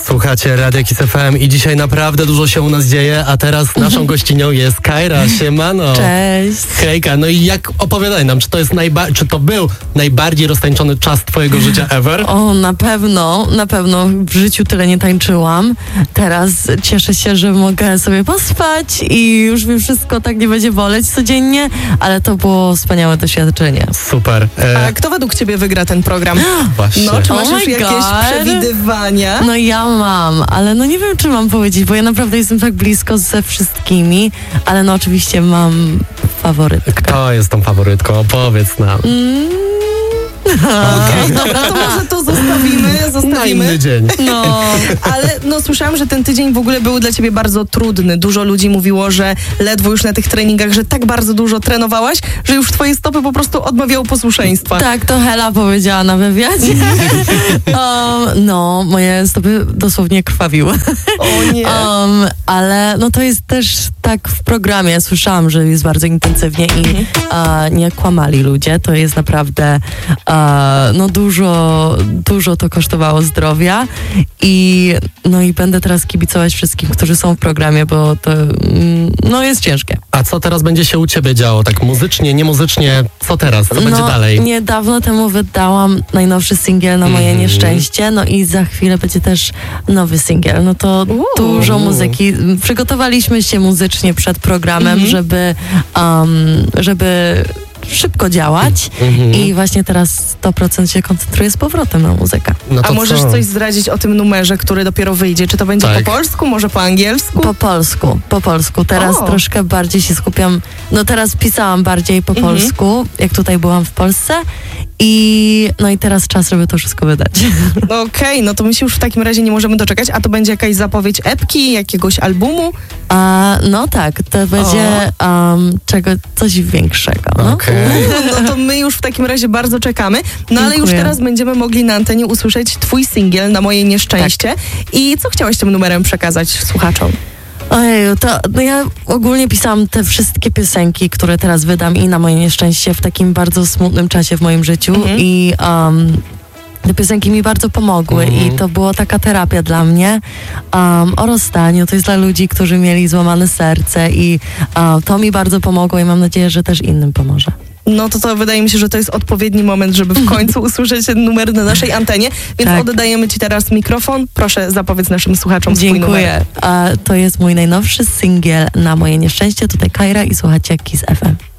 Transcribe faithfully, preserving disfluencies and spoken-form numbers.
Słuchacie Radia Kiss F M i dzisiaj naprawdę dużo się u nas dzieje, a teraz naszą gościnią jest Kajra. Siemano. Cześć. Hejka, no i jak opowiadaj nam, czy to jest najba- czy to był najbardziej roztańczony czas twojego życia ever? O, na pewno, na pewno w życiu tyle nie tańczyłam. Teraz cieszę się, że mogę sobie pospać i już mi wszystko tak nie będzie boleć codziennie, ale to było wspaniałe doświadczenie. Super. E... A kto według ciebie wygra ten program? Właśnie. No, czy masz Oh już my jakieś God. przewidywania? No ja mam, ale no nie wiem, czy mam powiedzieć, bo ja naprawdę jestem tak blisko ze wszystkimi, ale no oczywiście mam faworytkę. Kto jest tą faworytką? Opowiedz nam. Mm. Okej, okay, dobra, to może to zostawimy, Na zostawimy. inny dzień. No. Ale no słyszałam, że ten tydzień w ogóle był dla ciebie bardzo trudny. Dużo ludzi mówiło, że ledwo już na tych treningach, że tak bardzo dużo trenowałaś, że już twoje stopy po prostu odmawiały posłuszeństwa. Tak, to Hela powiedziała na wywiadzie. um, no, moje stopy dosłownie krwawiły. O nie. Um, ale no to jest też tak w programie. Słyszałam, że jest bardzo intensywnie i uh, nie kłamali ludzie. To jest naprawdę uh, no dużo, dużo to kosztowało zdrowia i no i będę teraz kibicować wszystkim, którzy są w programie, bo to mm, no jest ciężkie. A co teraz będzie się u ciebie działo? Tak muzycznie, nie muzycznie? Co teraz? Co będzie no, dalej? Niedawno temu wydałam najnowszy singiel Na moje Mhm. nieszczęście, no i za chwilę będzie też nowy singiel. No to Uuu. dużo muzyki. Przygotowaliśmy się muzycznie przed programem, Mhm. żeby, um, żeby szybko działać Mhm. i właśnie teraz sto procent się koncentruję z powrotem na muzykę. No to A możesz co? coś zdradzić o tym numerze, który dopiero wyjdzie? Czy to będzie Tak. po polsku, może po angielsku? Po polsku, po polsku. Teraz O. troszkę bardziej się skupiam, no teraz pisałam bardziej po Mhm. polsku, jak tutaj byłam w Polsce i no i teraz czas, żeby to wszystko wydać. No okej, no to my się już w takim razie nie możemy doczekać. A to będzie jakaś zapowiedź epki, jakiegoś albumu? A, no tak, to będzie um, czego, coś większego. No. Okej. No to my już w takim razie bardzo czekamy. No ale już Dziękuję. teraz będziemy mogli na antenie usłyszeć twój singiel Na moje nieszczęście. I co chciałaś tym numerem przekazać słuchaczom? Ojeju, to no ja ogólnie pisałam te wszystkie piosenki, które teraz wydam i Na moje nieszczęście w takim bardzo smutnym czasie w moim życiu Mhm. i um, te piosenki mi bardzo pomogły Mhm. i to była taka terapia dla mnie um, o rozstaniu. To jest dla ludzi, którzy mieli złamane serce i um, to mi bardzo pomogło i mam nadzieję, że też innym pomoże. No to to wydaje mi się, że to jest odpowiedni moment, żeby w końcu usłyszeć ten numer na naszej antenie. Więc Tak. oddajemy ci teraz mikrofon. Proszę zapowiedz naszym słuchaczom swój numer. Dziękuję. A, to jest mój najnowszy singiel Na moje nieszczęście. Tutaj Kajra i słuchacie Kiss F M.